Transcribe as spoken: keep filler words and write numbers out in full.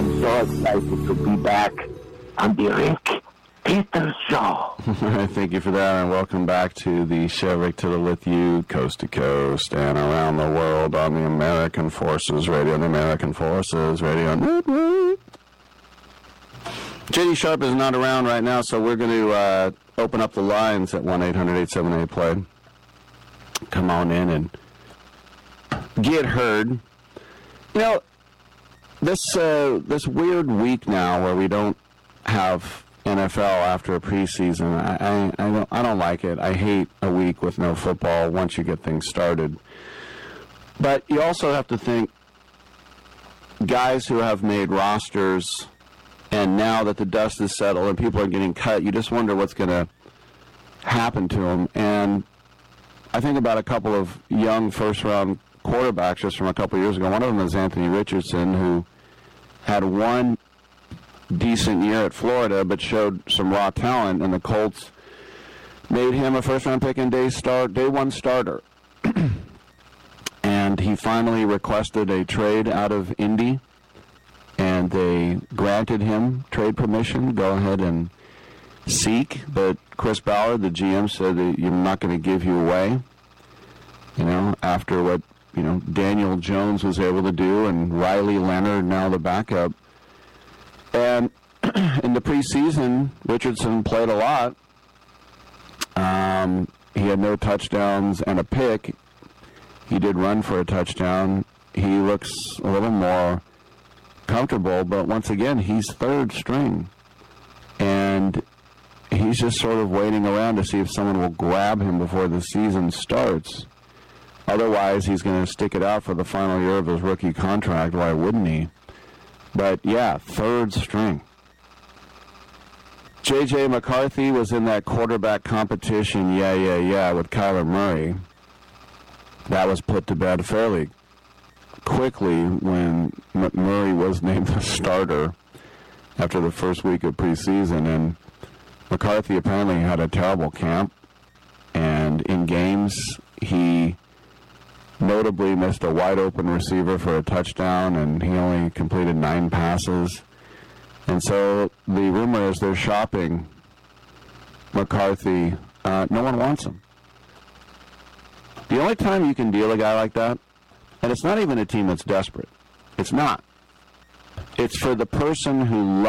am so excited to be back on the Rick Peters Show. Thank you for that, and welcome back to the show, Rick Tittle with you, coast to coast and around the world on the American Forces Radio, the American Forces Radio Network. J D Sharp is not around right now, so we're going to uh, open up the lines at one eight hundred eight seven eight play. Come on in and get heard. You know, this uh, this weird week now where we don't have N F L after a preseason, I, I, I, don't, I don't like it. I hate a week with no football once you get things started. But you also have to think guys who have made rosters, and now that the dust is settled and people are getting cut, you just wonder what's going to happen to them. And I think about a couple of young first-round quarterbacks just from a couple of years ago. One of them is Anthony Richardson, who had one decent year at Florida but showed some raw talent, and the Colts made him a first-round pick and day start, day one starter. And he finally requested a trade out of Indy, and they granted him trade permission. Go ahead and seek, but Chris Ballard, the G M, said that you're not going to give you away. You know, after what, you know, Daniel Jones was able to do, and Riley Leonard, now the backup. And in the preseason, Richardson played a lot. Um, he had no touchdowns and a pick. He did run for a touchdown. He looks a little more comfortable, but once again, he's third string. And he's just sort of waiting around to see if someone will grab him before the season starts. Otherwise, he's going to stick it out for the final year of his rookie contract. Why wouldn't he? But, yeah, third string. J J. McCarthy was in that quarterback competition, yeah, yeah, yeah, with Kyler Murray. That was put to bed fairly quickly when Murray was named the starter after the first week of preseason. And McCarthy apparently had a terrible camp. And in games, he notably missed a wide-open receiver for a touchdown, and he only completed nine passes. And so the rumor is they're shopping McCarthy. Uh, no one wants him. The only time you can deal a guy like that, and it's not even a team that's desperate. It's not. It's for the person who loves